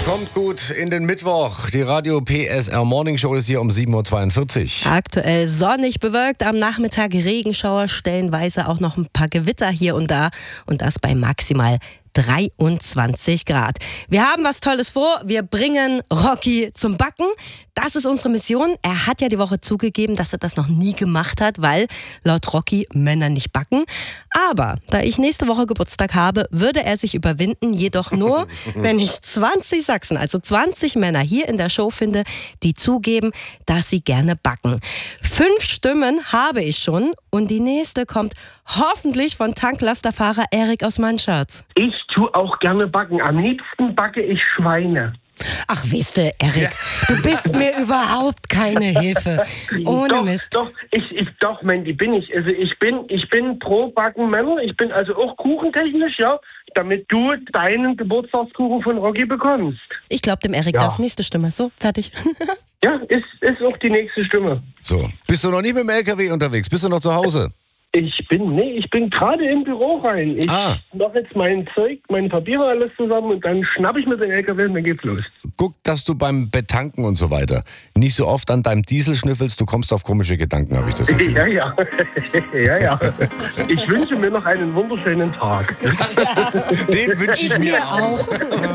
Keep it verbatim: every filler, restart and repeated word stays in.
Kommt gut in den Mittwoch. Die Radio P S R Morning Show ist hier um sieben Uhr zweiundvierzig. Aktuell sonnig bewölkt, am Nachmittag Regenschauer, stellenweise auch noch ein paar Gewitter hier und da. Und das bei maximal dreiundzwanzig Grad. Wir haben was Tolles vor. Wir bringen Rocky zum Backen. Das ist unsere Mission. Er hat ja die Woche zugegeben, dass er das noch nie gemacht hat, weil laut Rocky Männer nicht backen. Aber da ich nächste Woche Geburtstag habe, würde er sich überwinden. Jedoch nur, wenn ich zwanzig Sachsen, also zwanzig Männer hier in der Show finde, die zugeben, dass sie gerne backen. Fünf Stimmen habe ich schon und die nächste kommt hoffentlich von Tanklasterfahrer Erik aus Mannschatz. Ich tue auch gerne backen. Am liebsten backe ich Schweine. Ach, weißt du, Erik, du bist mir überhaupt keine Hilfe. Ohne doch, Mist. Doch, ich, ich, doch, Mandy, bin ich. Also ich bin, ich bin pro Backen Männer. Ich bin also auch kuchentechnisch, ja, damit du deinen Geburtstagskuchen von Rocky bekommst. Ich glaube dem Erik Ja. das. Nächste Stimme. So, fertig. Ja, ist, ist auch die nächste Stimme. So, bist du noch nie mit dem L K W unterwegs? Bist du noch zu Hause? Ich bin, nee, ich bin gerade im Büro rein. Ich Ah. mache jetzt mein Zeug, meine Papiere alles zusammen und dann schnapp ich mir den L K W und dann geht's los. Guck, dass du beim Betanken und so weiter nicht so oft an deinem Diesel schnüffelst. Du kommst auf komische Gedanken, habe ich das Gefühl. Ja, ja. ja, ja. Ich wünsche mir noch einen wunderschönen Tag. Den wünsche ich mir auch. auch.